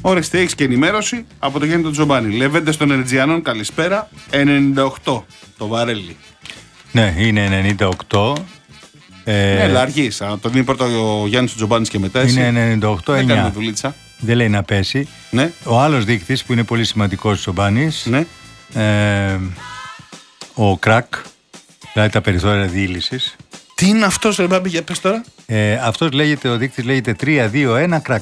Ορίστε, έχεις και ενημέρωση από το Γιάννη τον Τζομπάνη. Λεβέντες των Ερτζιανών, καλησπέρα. 98 το βαρέλι. Ναι, είναι 98. Ναι, αλλά αργείς. Το δίνει πρώτα ο Γιάννης τον Τζομπάνης και μετά εσύ. Είναι 98-9. Δεν κάνουμε δουλίτσα. Δεν λέει να πέσει. Ναι. Ο άλλος δείκτης που είναι πολύ σημαντικός ο Τζομπάνης, Ναι. ο κρακ, δηλαδή τα περιθώρια διήλυσης. Τι είναι αυτός, ρε Μπάμπη, για πες τώρα. Αυτός λέγεται, ο δείκτης λέγεται 3-2-1 κρακ.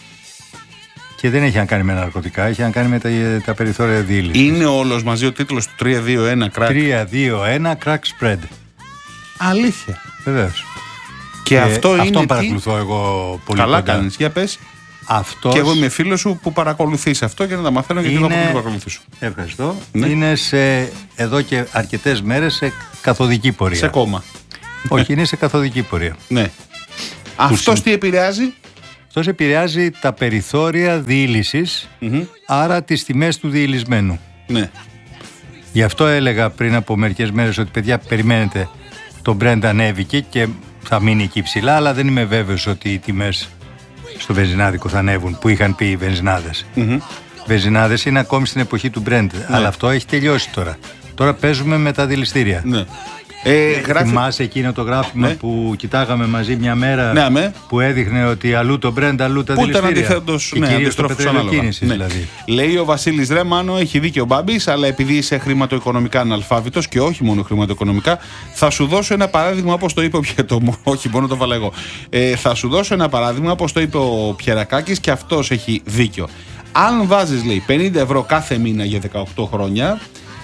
Και δεν έχει να κάνει με ναρκωτικά, έχει να κάνει με τα περιθώρια διήλυσης. Είναι όλος μαζί ο τίτλος του 3-2-1 crack. 3-2-1 crack spread. Αλήθεια. Βεβαίως. Και αυτό είναι. Αυτόν παρακολουθώ εγώ πολύ. Καλά κοντά. κάνεις, για πες. Αυτός... Και εγώ είμαι φίλος σου που παρακολουθείς αυτό για να τα μαθαίνω γιατί εγώ δεν παρακολουθήσω. Ευχαριστώ. Ναι. Είναι εδώ και αρκετές μέρες σε καθοδική πορεία. Σε κόμμα. Όχι, είναι σε καθοδική πορεία. Ναι. Αυτός τι επηρεάζει? Αυτός επηρεάζει τα περιθώρια διήλυσης, άρα τις τιμές του διηλυσμένου. Ναι. Γι' αυτό έλεγα πριν από μερικές μέρες ότι παιδιά περιμένετε, το Brent ανέβηκε και θα μείνει εκεί ψηλά, αλλά δεν είμαι βέβαιος ότι οι τιμές στο βενζινάδικο θα ανέβουν, που είχαν πει οι βενζινάδες. Βενζινάδες είναι ακόμη στην εποχή του Brent, αλλά αυτό έχει τελειώσει τώρα. Τώρα παίζουμε με τα δηληστήρια. Ναι. Θυμάσαι εκείνο το γράφημα που κοιτάγαμε μαζί μια μέρα, που έδειχνε ότι αλλού το Brent, αλλού τα δηληστήρια. Που ήταν αντιθέτως, αντιστρόφους ανάλογα. Δηλαδή. Λέει ο Βασίλης Ρέμανο, έχει δίκιο ο Μπάμπης, αλλά επειδή είσαι χρηματοοικονομικά αναλφάβητος και όχι μόνο χρηματοοικονομικά, θα σου δώσω ένα παράδειγμα όπως το είπε όχι μόνο το βάλα εγώ. Θα σου δώσω ένα παράδειγμα όπως το είπε ο Πιερακάκης και αυτός έχει δίκιο. Αν βάζεις, λέει, 50 ευρώ κάθε μήνα για 18 χρόνια,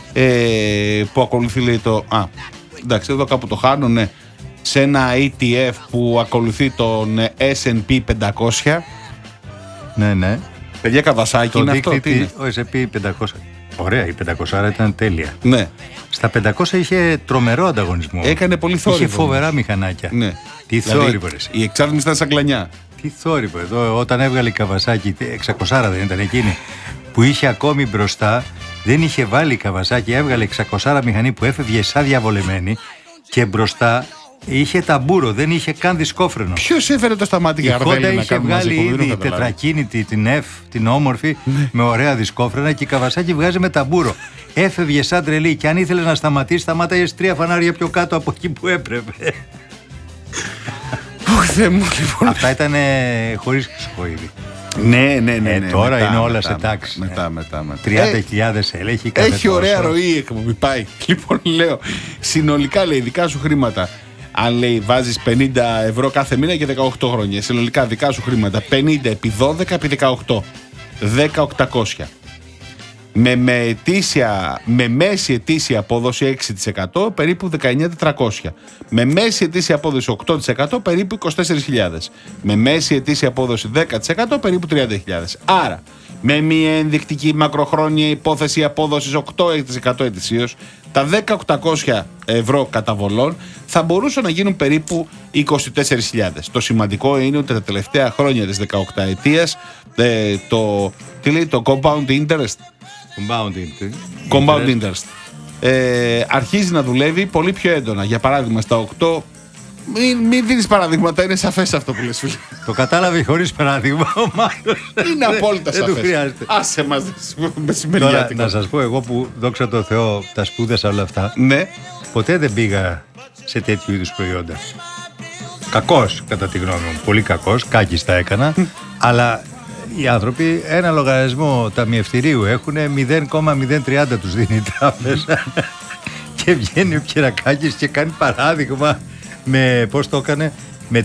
που ακολουθεί, λέει, το... εντάξει, εδώ κάπου το χάνω, ναι. Σε ένα ETF που ακολουθεί τον S&P 500. Ναι, ναι. Παιδιά, Καβασάκι είναι αυτό. Ο S&P 500. Ωραία, η 500 ήταν τέλεια. Ναι. Στα 500 είχε τρομερό ανταγωνισμό. Έκανε πολύ θόρυβο. Είχε φοβερά μηχανάκια. Ναι. Τι θόρυβο, ρε. Η εξάρτηση ήταν σαν κλανιά. Τι θόρυβο. Εδώ, όταν έβγαλε η Καβασάκι, 600 δεν ήταν εκείνη, που είχε ακόμη μπροστά. Δεν είχε βάλει η Καβασάκι, έβγαλε 600 μηχανή που έφευγε σαν διαβολεμένη και μπροστά είχε ταμπούρο, δεν είχε καν δισκόφρενο. Ποιος έφερε το σταμάτη για Honda είχε βγάλει ήδη τετρακίνητη, την F, την όμορφη, με ωραία δισκόφρενα και η Καβασάκι βγάζει με ταμπούρο. Έφευγε σαν τρελή και αν ήθελε να σταματήσει, σταμάταγε 3 φανάρια πιο κάτω από εκεί που έπρεπε. Αυτά ήταν χωρίς χρυσοκοίδη. Ναι. Τώρα είναι όλα σε τάξη. Μετά. 30.000 έλεγχη. Έχει ωραία ροή η εκπομπή. Πάει. Λοιπόν, λέω, συνολικά, λέει, δικά σου χρήματα. Αν, λέει, βάζεις 50 ευρώ κάθε μήνα για 18 χρόνια. Συνολικά δικά σου χρήματα 50 επί 12 επί 18. 10.800. Με μέση ετήσια απόδοση 6%, περίπου 19.400. Με μέση ετήσια απόδοση 8%, περίπου 24.000. Με μέση ετήσια απόδοση 10%, περίπου 30.000. Άρα, με μια ενδεικτική μακροχρόνια υπόθεση απόδοσης 8% ετησίως, τα 10.800 ευρώ καταβολών θα μπορούσαν να γίνουν περίπου 24.000. Το σημαντικό είναι ότι τα τελευταία χρόνια της 18 ετίας το compound interest Compound interest. Αρχίζει να δουλεύει πολύ πιο έντονα. Για παράδειγμα, στα 8. Μην δίνεις παραδείγματα, είναι σαφές αυτό που λες, φίλε. Το κατάλαβε χωρίς παράδειγμα ο Μάριος. Είναι απόλυτα σαφές. Δεν του χρειάζεται. Άσε μας μεσημεριάτικο. Τώρα, να σας πω, εγώ που δόξα τω Θεώ τα σπούδασα όλα αυτά, ναι. Ποτέ δεν πήγα σε τέτοιου είδους προϊόντα. Κακός, κατά τη γνώμη μου. Πολύ κακός, κάκιστα έκανα. Αλλά οι άνθρωποι ένα λογαριασμό ταμιευτηρίου έχουν 0,030 τους δίνει η τράπεζα. Και βγαίνει ο Κυρακάκης και κάνει παράδειγμα με, πώς το έκανε, με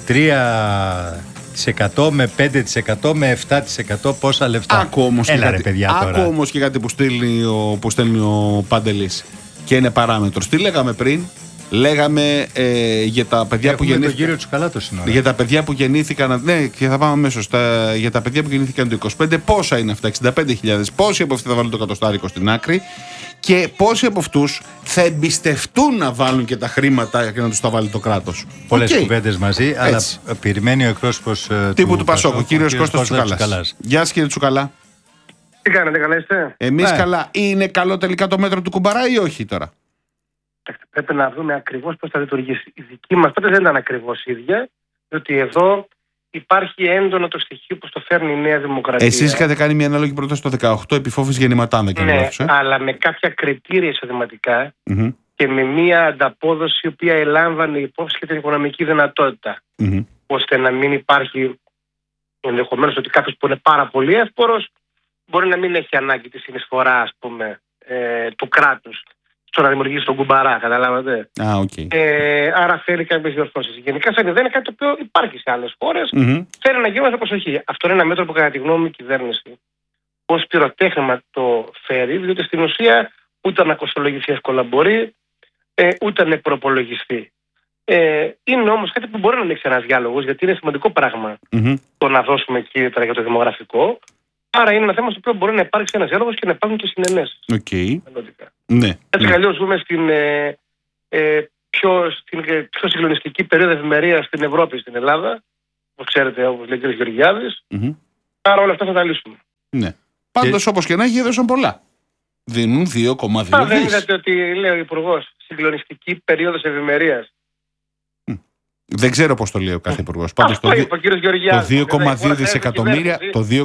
3%, με 5%, με 7% πόσα λεφτά. Άκου όμως και κάτι που στέλνει ο Παντελής. Και είναι παράμετρος. Τι λέγαμε πριν? Λέγαμε για τα παιδιά που γεννήθηκαν. Τον κύριο Τσουκαλάτο σύνορα. Για τα παιδιά που γεννήθηκαν. Ναι, και θα πάμε αμέσως. Για τα παιδιά που γεννήθηκαν το 25, πόσα είναι αυτά? 65.000. Πόσοι από αυτοί θα βάλουν το εκατοστάρικο στην άκρη? Και πόσοι από αυτούς θα εμπιστευτούν να βάλουν και τα χρήματα και να τους τα βάλει το κράτος? Πολλές κουβέντες μαζί, αλλά περιμένει ο εκπρόσωπος τύπου του Πασόκου, κύριος Κώστας Τσουκαλάς. Γεια σας, κύριε Τσουκαλά. Τι κάνετε, καλά είστε? Εμείς καλά. Είναι καλό τελικά το μέτρο του κουμπαρά ή όχι τώρα? Πρέπει να δούμε ακριβώς πώς θα λειτουργήσει. Η δική μας τότε δεν ήταν ακριβώς ίδια, διότι εδώ υπάρχει έντονο το στοιχείο που το φέρνει η Νέα Δημοκρατία. Εσείς είχατε κάνει μια ανάλογη πρόταση το 18 επιφόβης γεννηματά, δεν κάνω λάθος. Αλλά με κάποια κριτήρια εισοδηματικά και με μια ανταπόδοση η οποία ελάμβανε υπόψη και την οικονομική δυνατότητα. Ώστε να μην υπάρχει ενδεχομένως ότι κάποιος που είναι πάρα πολύ εύπορος μπορεί να μην έχει ανάγκη τη συνεισφορά, ας πούμε, του κράτους στο να δημιουργήσει τον κουμπαρά, καταλάβατε. Άρα θέλει κάποιες διορθώσεις. Γενικά, σαν ιδέα είναι κάτι το οποίο υπάρχει σε άλλες χώρες. Θέλει να γίνει με προσοχή. Αυτό είναι ένα μέτρο που, κατά τη γνώμη μου, η κυβέρνηση ως πυροτέχνημα το φέρει, διότι στην ουσία ούτε να κοστολογηθεί εύκολα μπορεί, ούτε να προπολογιστεί. Είναι όμως κάτι που μπορεί να ανοίξει ένας διάλογος, γιατί είναι σημαντικό πράγμα το να δώσουμε κίνητρα για το δημογραφικό. Άρα είναι ένα θέμα στο οποίο μπορεί να υπάρξει ένας διάλογος και να υπάρχουν και συνενέσεις. Ναι. Έτσι αλλιώς ζούμε στην πιο συγκλονιστική περίοδο ευημερίας στην Ευρώπη, στην Ελλάδα, όπως ξέρετε, όπως λέει ο κ. Γεωργιάδης. Άρα όλα αυτά θα τα λύσουμε. Ναι. Πάντως, όπως και να έχει, έδωσαν πολλά. Δίνουν 2,2 δις. Δεν είδατε ότι λέει ο Υπουργός, συγκλονιστική περίοδος ευημερίας. Δεν ξέρω πώς το λέει ο κάθε υπουργός. Πάντως το είπε ο κύριος Γεωργιάδης. Το 2,2 δισεκατομμύρια.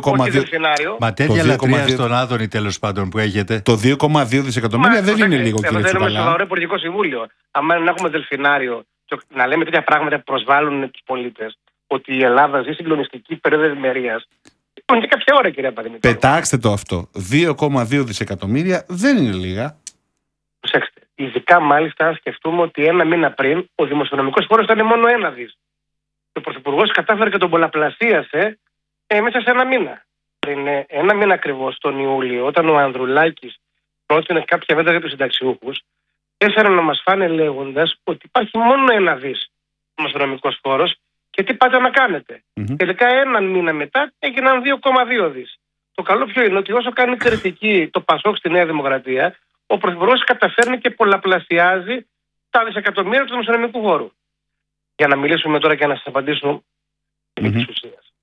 Μα τέτοια λατρεία στον Άδωνη, τέλος πάντων, που έχετε. Το 2,2 δισεκατομμύρια δεν είναι λίγο, κύριε Τσουκαλά. Δεν είναι σοβαρό Υπουργικό Συμβούλιο. Αν να έχουμε δελφινάριο και να λέμε τέτοια πράγματα που προσβάλλουν τους πολίτες, ότι η Ελλάδα ζει συγκλονιστική περίοδο ευημερίας. Είναι και κάποια ώρα, κυρία Παδημητρίου. Πετάξτε το αυτό. 2,2 δισεκατομμύρια δεν είναι λίγα. Προσέξτε. Ειδικά μάλιστα αν σκεφτούμε ότι ένα μήνα πριν ο δημοσιονομικός φόρος ήταν μόνο 1 δις. Ο Πρωθυπουργός κατάφερε και τον πολλαπλασίασε μέσα σε ένα μήνα. Πριν ένα μήνα ακριβώς, τον Ιούλιο, όταν ο Ανδρουλάκης πρότεινε κάποια μέτρα για τους συνταξιούχους, έφεραν να μας φάνε λέγοντας ότι υπάρχει μόνο 1 δις δημοσιονομικός φόρος και τι πάτε να κάνετε. Τελικά έναν μήνα μετά έγιναν 2,2 δις. Το καλό ποιο είναι ότι όσο κάνει κριτική το Πασόκ στη Νέα Δημοκρατία, ο Πρωθυπουργός καταφέρνει και πολλαπλασιάζει τα δισεκατομμύρια του δημοσιονομικού φόρου. Για να μιλήσουμε τώρα και να σας απαντήσω επί της ουσίας.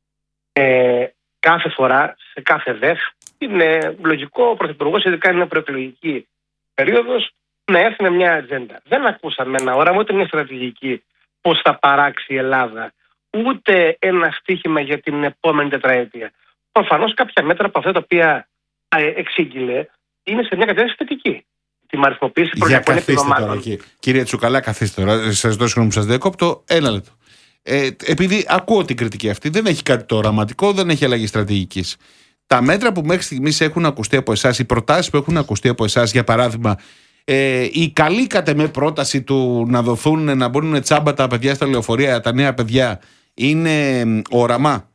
Κάθε φορά, σε κάθε ΔΕΘ, είναι λογικό ο Πρωθυπουργός, ειδικά είναι μια προεκλογική περίοδος, να έρθει με μια ατζέντα. Δεν ακούσαμε ένα όραμα, ούτε μια στρατηγική πώς θα παράξει η Ελλάδα, ούτε ένα στίχημα για την επόμενη τετραετία. Προφανώς κάποια μέτρα από αυτά τα οποία εξήγηλε είναι σε μια κατεύθυνση θετική. Τη αριθμοποίηση προϊόντων επιδομάτων. Κύριε Τσουκαλά, καθίστε τώρα. Σας δώσω χρόνο που σας διακόπτω. Ένα λεπτό. Επειδή ακούω την κριτική αυτή, δεν έχει κάτι το οραματικό, δεν έχει αλλαγή στρατηγικής. Τα μέτρα που μέχρι στιγμής έχουν ακουστεί από εσάς, οι προτάσεις που έχουν ακουστεί από εσάς, για παράδειγμα, η καλή κατ' εμέ πρόταση του να δοθούν, να μπουν τσάμπα τα παιδιά στα λεωφορεία, τα νέα παιδιά, είναι όραμα.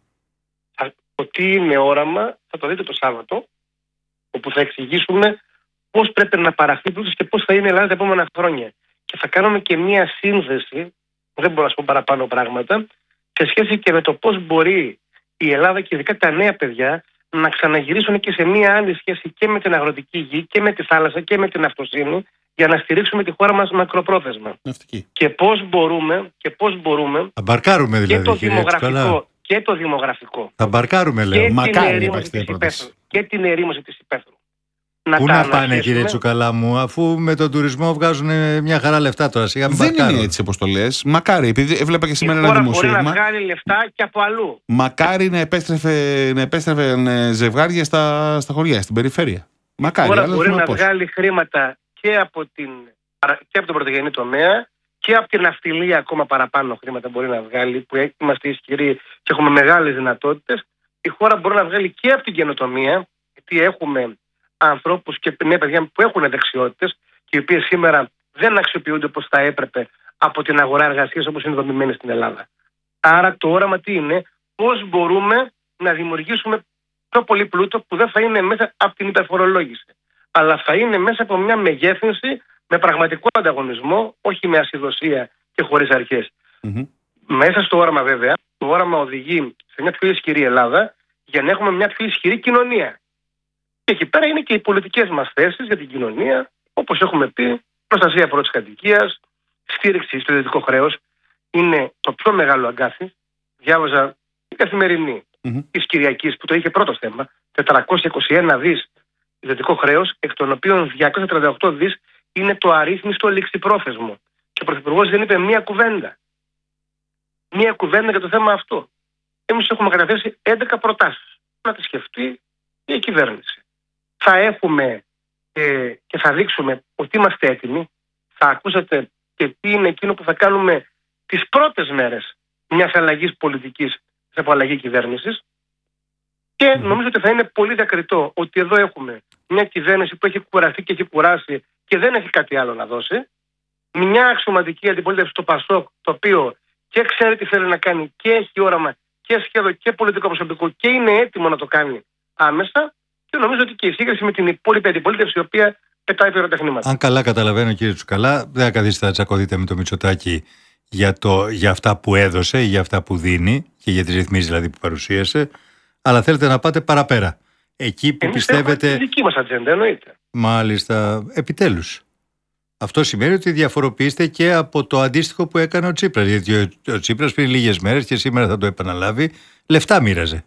Ότι είναι όραμα, θα το δείτε το Σάββατο, όπου θα εξηγήσουμε πώς πρέπει να παραχθεί πλούτος και πώς θα είναι η Ελλάδα τα επόμενα χρόνια. Και θα κάνουμε και μία σύνδεση, δεν μπορώ να σας πω παραπάνω πράγματα, σε σχέση και με το πώς μπορεί η Ελλάδα και ειδικά τα νέα παιδιά να ξαναγυρίσουν και σε μία άλλη σχέση και με την αγροτική γη και με τη θάλασσα και με την αυτοσύνη, για να στηρίξουμε τη χώρα μας μακροπρόθεσμα. Και πώς μπορούμε θα μπαρκάρουμε δηλαδή, και το δημογραφικό. Θα μπαρκάρουμε, λέω. Μακάρι και την ερήμωση της υπαίθρου. Πού να πάνε, κύριε Τσουκαλά μου, αφού με τον τουρισμό βγάζουν μια χαρά λεφτά τώρα. Δεν είναι έτσι όπως το λες. Μακάρι, επειδή έβλεπα και σήμερα ένα δημοσίευμα. Μπορεί να βγάλει λεφτά και από αλλού. Μακάρι να επέστρεφε ζευγάρια στα χωριά, στην περιφέρεια. Μακάρι. Τώρα μπορεί να βγάλει χρήματα και από τον πρωτογενή τομέα και από την ναυτιλία, ακόμα παραπάνω χρήματα μπορεί να βγάλει, που είμαστε ισχυροί και έχουμε μεγάλες δυνατότητες. Η χώρα μπορεί να βγάλει και από την καινοτομία, γιατί έχουμε ανθρώπους και νέα παιδιά που έχουν δεξιότητες και οι οποίες σήμερα δεν αξιοποιούνται όπως θα έπρεπε από την αγορά εργασίας όπως είναι δομημένη στην Ελλάδα. Άρα το όραμα τι είναι, πώς μπορούμε να δημιουργήσουμε πιο πολύ πλούτο που δεν θα είναι μέσα από την υπερφορολόγηση, αλλά θα είναι μέσα από μια μεγέθυνση με πραγματικό ανταγωνισμό, όχι με ασυδοσία και χωρίς αρχές. Μέσα στο όραμα βέβαια, το όραμα οδηγεί σε μια πιο ισχυρή Ελλάδα για να έχουμε μια πιο ισχυρή κοινωνία. Και εκεί πέρα είναι και οι πολιτικές μας θέσεις για την κοινωνία, όπως έχουμε πει, προστασία πρώτης κατοικίας, στήριξη στο ιδιωτικό χρέος. Είναι το πιο μεγάλο αγκάθι. Διάβαζα την Καθημερινή της Κυριακής που το είχε πρώτο θέμα, 421 δις ιδιωτικό χρέος, εκ των οποίων 238 δις είναι το αρρύθμιστο ληξιπρόθεσμο. Και ο Πρωθυπουργός δεν είπε μία κουβέντα. Μία κουβέντα για το θέμα αυτό. εμείς έχουμε καταθέσει 11 προτάσεις να τις σκεφτεί η κυβέρνηση. Θα έχουμε και θα δείξουμε ότι είμαστε έτοιμοι. Θα ακούσατε και τι είναι εκείνο που θα κάνουμε τις πρώτες μέρες μιας αλλαγής πολιτικής, από αλλαγή κυβέρνησης. Και νομίζω ότι θα είναι πολύ διακριτό ότι εδώ έχουμε μια κυβέρνηση που έχει κουραστεί και έχει κουράσει και δεν έχει κάτι άλλο να δώσει. Μια αξιωματική αντιπολίτευση στο ΠΑΣΟΚ, το οποίο και ξέρει τι θέλει να κάνει και έχει όραμα και σχέδιο και πολιτικό προσωπικό και είναι έτοιμο να το κάνει άμεσα. Και νομίζω ότι και η σύγκριση με την υπόλοιπη αντιπολίτευση, η οποία πετάει πυροτεχνήματα. Αν καλά καταλαβαίνω, κύριε Τσουκαλά, δεν θα καθίσετε να τσακωθείτε με το Μητσοτάκη για αυτά που έδωσε ή για αυτά που δίνει και για τις ρυθμίσεις δηλαδή που παρουσίασε, αλλά θέλετε να πάτε παραπέρα. Εκεί που πιστεύετε. Είναι δική μας ατζέντα, εννοείται. Μάλιστα, επιτέλους. Αυτό σημαίνει ότι διαφοροποιείστε και από το αντίστοιχο που έκανε ο Τσίπρας. Γιατί ο Τσίπρας πριν λίγες μέρες και σήμερα θα το επαναλάβει, λεφτά μοίραζε.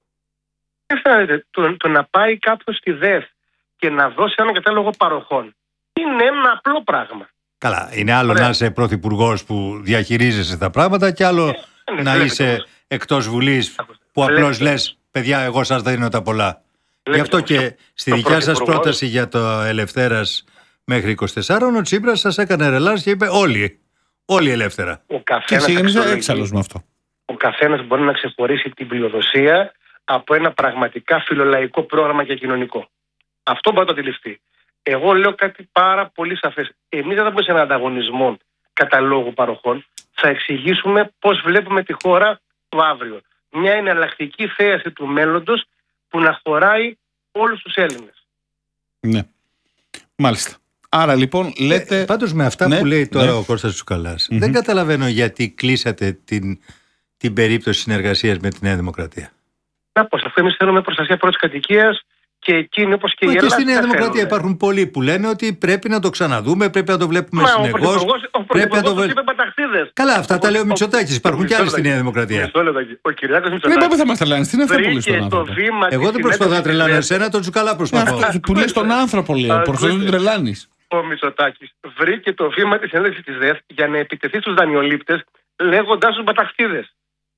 Το να πάει κάποιος στη ΔΕΘ και να δώσει ένα κατάλογο παροχών είναι ένα απλό πράγμα. Καλά, είναι άλλο να είσαι πρωθυπουργός που διαχειρίζεσαι τα πράγματα και άλλο να είσαι εκτός Βουλής που απλώς λες, παιδιά, εγώ σας δίνω τα πολλά. Γι' αυτό και στη δικιά σας πρόταση για το Ελευθέρας μέχρι 24, ο Τσίπρας σας έκανε ρελάς και είπε όλοι ελεύθερα. Και σύγχρονα έξαλλος με αυτό. Ο καθένας μπορεί να ξεχωρίσει την πλειοδοσία από ένα πραγματικά φιλολαϊκό πρόγραμμα και κοινωνικό. Αυτό μπορεί να το αντιληφθεί. Εγώ λέω κάτι πάρα πολύ σαφές. Εμείς δεν θα πούμε σε έναν ανταγωνισμό καταλόγου παροχών. Θα εξηγήσουμε πώς βλέπουμε τη χώρα το αύριο. Μια εναλλακτική θέαση του μέλλοντος που να χωράει όλους τους Έλληνες. Ναι. Μάλιστα. Άρα λοιπόν λέτε. Πάντως με αυτά που λέει τώρα ο Κώστας Τσουκαλάς, δεν καταλαβαίνω γιατί κλείσατε την περίπτωση συνεργασίας με τη Νέα Δημοκρατία. Αφού εμείς θέλουμε προστασία πρώτης κατοικίας και εκείνοι όπως και η Ελλάδα. Και στη Νέα Δημοκρατία υπάρχουν πολλοί που λένε ότι πρέπει να το ξαναδούμε, πρέπει να το βλέπουμε συνεχώς. Ο Πρωθυπουργός είπε παταχτίδες. Καλά, αυτά τα λέει ο Μητσοτάκης. Υπάρχουν και άλλοι στη Νέα Δημοκρατία. Ο Κυριάκος Μητσοτάκης. Δεν θα μας τρελάνεις. Τι είναι αυτό που λες στον άνθρωπο. Εγώ δεν προσπαθώ να τρελάνω εσένα, τον Τσουκαλά προσπαθώ. Αυτό που λες στον άνθρωπο λέω. Προσπαθώ να τον τρελάνεις. Ο Μητσοτάκης βρήκε το βήμα της συνέντευξης της ΔΕΘ για να επιτεθεί στους δανειολήπτες λέγοντάς τους παταχτίδες.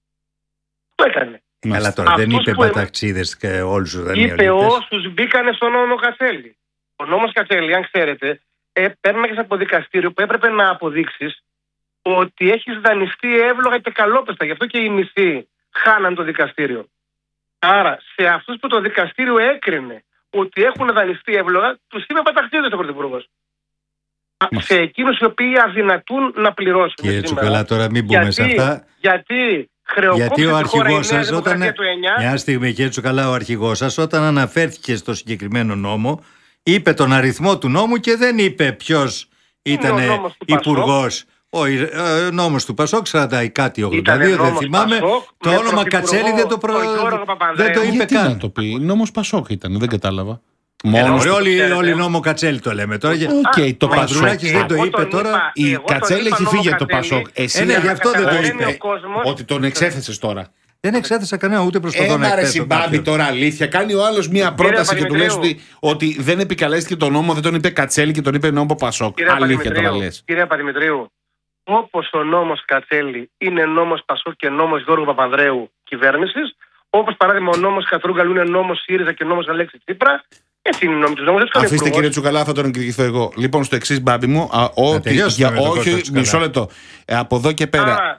Το έκανε. Αλλά τώρα δεν είπε παταχτσίδες και όλους τους δανειολήπτες. Είπε όσους μπήκανε στον νόμο Κατσέλη. Ο νόμος Κατσέλη, αν ξέρετε, παίρναγες από δικαστήριο που έπρεπε να αποδείξεις ότι έχεις δανειστεί εύλογα και καλόπιστα. Γι' αυτό και οι μισοί χάναν το δικαστήριο. Άρα, σε αυτούς που το δικαστήριο έκρινε ότι έχουν δανειστεί εύλογα, τους είπε παταχτίδες ο Πρωθυπουργός. Σε εκείνους οι οποίοι αδυνατούν να πληρώσουν. Κύριε Τσουκαλά, τώρα μην μπούμε σε αυτά. Γιατί ο αρχηγός σας, μια στιγμή κύριε Τσουκαλά, ο αρχηγός σας όταν αναφέρθηκε στο συγκεκριμένο νόμο, είπε τον αριθμό του νόμου και δεν είπε ποιος ήταν υπουργός. Ο νόμος του Πασόκ, 40 κάτι 82, δεν θυμάμαι. Το όνομα Κατσέλη δεν το είπε καν. Να το πει, νόμος Πασόκ ήταν, δεν κατάλαβα. Όλοι νόμο Κατσέλη το λέμε τώρα. Το Παντρουλάκης δεν το είπε τώρα. Η Κατσέλη έχει φύγει από το Πασόκ. Εσύ γι' αυτό δεν το είπε. Ότι τον εξέθεσες τώρα. Δεν εξέθεσα κανένα, ούτε προσπαθώ να εξέθεσω. Συμπάμπη τώρα αλήθεια. Κάνει ο άλλος μία πρόταση και του λες ότι δεν επικαλέστηκε τον νόμο, δεν τον είπε Κατσέλη και τον είπε νόμο Πασόκ. Αλήθεια τώρα λες. Κύριε Παπαδημητρίου, όπως ο νόμος Κατσέλη είναι νόμος Πασόκ και νόμος Γιώργου Παπανδρέου κυβέρνησης, όπως παράδειγμα ο νόμος Κατρούγκαλου είναι νόμος ΣΥΡΙΖΑ και νόμος Αλέξη Τσίπρα. Έτσι είναι νόμοι τους νόμους. Αφήστε κύριε Τσουκαλά, θα τον εκδικηθώ εγώ. Λοιπόν, στο εξής, Μπάμπη μου, όχι, μισό λεπτό. Από εδώ και πέρα.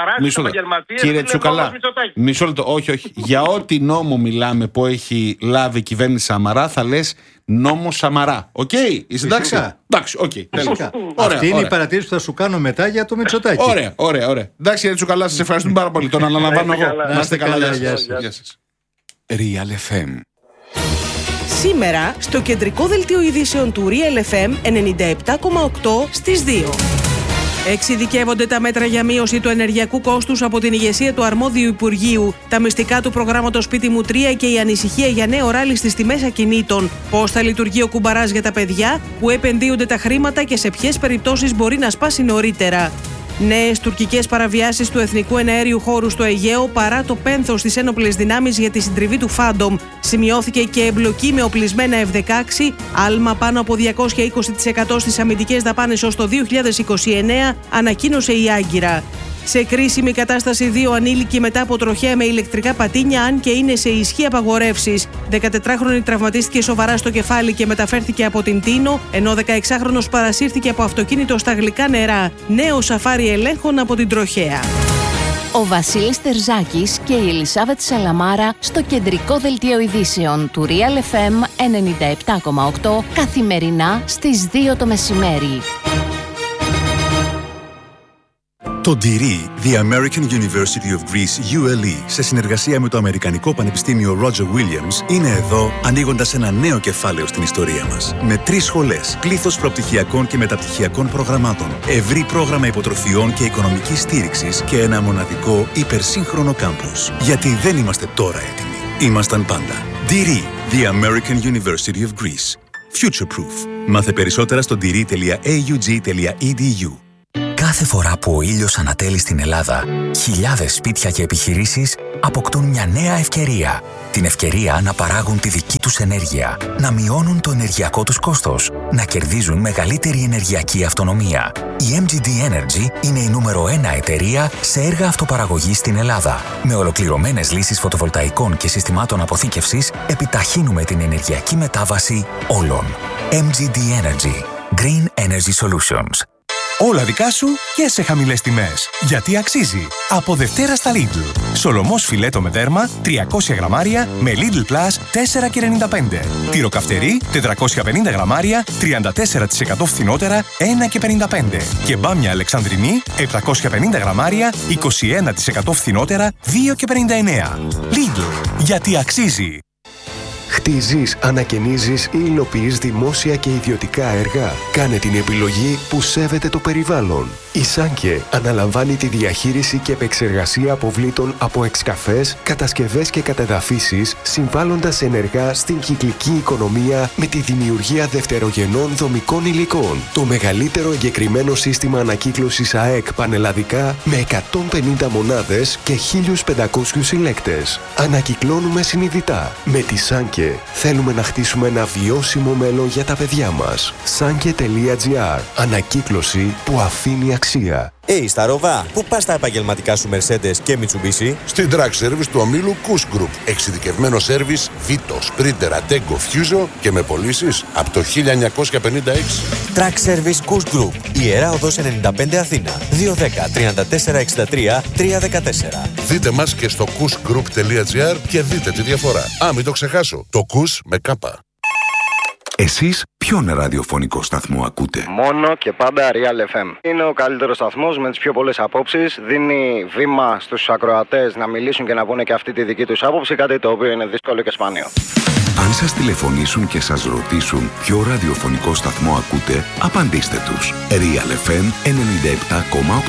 Κύριε Τσουκαλά, μισό λεπτό, όχι. Για ό,τι νόμο μιλάμε που έχει λάβει η κυβέρνηση Σαμαρά, θα λες νόμο Σαμαρά. Οκ, είσαι εντάξει. Εντάξει, οκ. Αυτή είναι η παρατήρηση που θα σου κάνω μετά για το Μητσοτάκη. Ωραία. Εντάξει, κύριε Τσουκαλά, σας ευχαριστούμε πάρα πολύ. Τον αναλαμβάνω εγώ. Να είστε καλά, γεια σας. Real FM. Σήμερα στο κεντρικό δελτίο ειδήσεων του Real FM 97,8 στις 2. Εξειδικεύονται τα μέτρα για μείωση του ενεργειακού κόστους από την ηγεσία του αρμόδιου Υπουργείου, τα μυστικά του προγράμματος Σπίτι μου 3 και η ανησυχία για νέο ράλι στις τιμές ακινήτων. Πώς θα λειτουργεί ο κουμπαράς για τα παιδιά, που επενδύονται τα χρήματα και σε ποιες περιπτώσεις μπορεί να σπάσει νωρίτερα. Νέες τουρκικές παραβιάσεις του εθνικού εναέριου χώρου στο Αιγαίο παρά το πένθος στις ένοπλες δυνάμεις για τη συντριβή του Φάντομ. Σημειώθηκε και εμπλοκή με οπλισμένα F-16, άλμα πάνω από 220% στις αμυντικές δαπάνες ως το 2029, ανακοίνωσε η Άγκυρα. Σε κρίσιμη κατάσταση 2 ανήλικοι μετά από τροχαία με ηλεκτρικά πατίνια, αν και είναι σε ισχύ απαγορεύσεις. 14χρονη τραυματίστηκε σοβαρά στο κεφάλι και μεταφέρθηκε από την Τίνο, ενώ 16χρονος παρασύρθηκε από αυτοκίνητο στα γλυκά νερά. Νέο σαφάρι ελέγχων από την τροχαία. Ο Βασίλης Τερζάκης και η Ελισάβετ Σαλαμάρα στο κεντρικό δελτίο ειδήσεων του Real FM 97,8 καθημερινά στις 2 το μεσημέρι. Το DIRI, The American University of Greece, ULE, σε συνεργασία με το Αμερικανικό Πανεπιστήμιο Roger Williams, είναι εδώ ανοίγοντας ένα νέο κεφάλαιο στην ιστορία μας. Με 3 σχολές, πλήθος προπτυχιακών και μεταπτυχιακών προγραμμάτων, ευρύ πρόγραμμα υποτροφιών και οικονομικής στήριξης και ένα μοναδικό υπερσύγχρονο κάμπους. Γιατί δεν είμαστε τώρα έτοιμοι. Ήμασταν πάντα. DIRI, The American University of Greece. Future-proof. Μάθε περισσότερα στο diri.aug.edu. Κάθε φορά που ο ήλιος ανατέλει στην Ελλάδα, χιλιάδες σπίτια και επιχειρήσεις αποκτούν μια νέα ευκαιρία. Την ευκαιρία να παράγουν τη δική τους ενέργεια, να μειώνουν το ενεργειακό τους κόστος, να κερδίζουν μεγαλύτερη ενεργειακή αυτονομία. Η MGD Energy είναι η νούμερο 1 εταιρεία σε έργα αυτοπαραγωγής στην Ελλάδα. Με ολοκληρωμένες λύσεις φωτοβολταϊκών και συστημάτων αποθήκευσης, επιταχύνουμε την ενεργειακή μετάβαση όλων. MGD Energy. Green Energy Solutions. Όλα δικά σου και σε χαμηλές τιμές. Γιατί αξίζει. Από Δευτέρα στα Lidl. Σολομός φιλέτο με δέρμα 300 γραμμάρια με Lidl Plus 4,95. Τυροκαυτερί 450 γραμμάρια 34% φθηνότερα 1,55. Και μπάμια Αλεξανδρινή 750 γραμμάρια 21% φθηνότερα 2,59. Lidl. Γιατί αξίζει. Χτίζεις, ανακαινίζεις ή υλοποιείς δημόσια και ιδιωτικά έργα. Κάνε την επιλογή που σέβεται το περιβάλλον. Η Σάνκε αναλαμβάνει τη διαχείριση και επεξεργασία αποβλήτων από εξκαφές, κατασκευές και κατεδαφίσεις, συμβάλλοντας ενεργά στην κυκλική οικονομία με τη δημιουργία δευτερογενών δομικών υλικών. Το μεγαλύτερο εγκεκριμένο σύστημα ανακύκλωσης ΑΕΚ πανελλαδικά με 150 μονάδες και 1.500 συλλέκτες. Ανακυκλώνουμε συνειδητά. Με τη Σάνκε θέλουμε να χτίσουμε ένα βιώσιμο μέλλον για τα παιδιά μας. Sanke.gr. Ανακύκλωση που αφήνει αξία. Στα Ροβά, πού πας τα επαγγελματικά σου Mercedes και Mitsubishi? Στην Track Service του ομίλου Kush Group. Εξειδικευμένο σέρβις Vito, Sprinter, Ateco, Fuso και με πωλήσεις από το 1956. Track Service Kush Group. Ιερά Οδός 95 Αθήνα. 210 34 63 314. Δείτε μας και στο kushgroup.gr και δείτε τη διαφορά. Μην το ξεχάσω. Το Kush με κάπα. Εσείς ποιον ραδιοφωνικό σταθμό ακούτε? Μόνο και πάντα Real FM. Είναι ο καλύτερος σταθμός με τις πιο πολλές απόψεις. Δίνει βήμα στους ακροατές να μιλήσουν και να πούνε και αυτή τη δική τους άποψη, κάτι το οποίο είναι δύσκολο και σπάνιο. Αν σας τηλεφωνήσουν και σας ρωτήσουν ποιο ραδιοφωνικό σταθμό ακούτε, απαντήστε τους. Real FM 97,8.